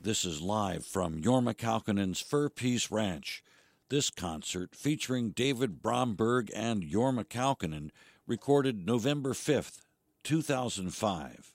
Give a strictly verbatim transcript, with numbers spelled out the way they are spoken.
This is live from Jorma Kaukonen's Fur Peace Ranch. This concert, featuring David Bromberg and Jorma Kaukonen, recorded November fifth, two thousand five.